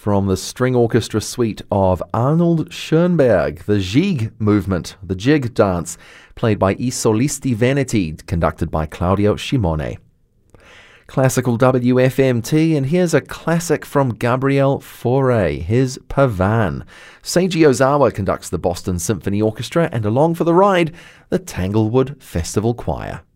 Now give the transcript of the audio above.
from the string orchestra suite of Arnold Schoenberg, the Jig movement, the jig dance, played by I Solisti Veneti, conducted by Claudio Scimone. Classical WFMT, and here's a classic from Gabriel Fauré, his Pavan. Seiji Ozawa conducts the Boston Symphony Orchestra, and along for the ride, the Tanglewood Festival Choir.